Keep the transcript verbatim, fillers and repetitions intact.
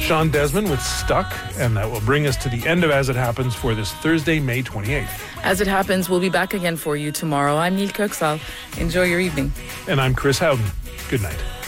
Sean Desmond with Stuck, and that will bring us to the end of As It Happens for this Thursday, May twenty-eighth. As It Happens, we'll be back again for you tomorrow. I'm Neil Kirksall. Enjoy your evening. And I'm Chris Howden. Good night.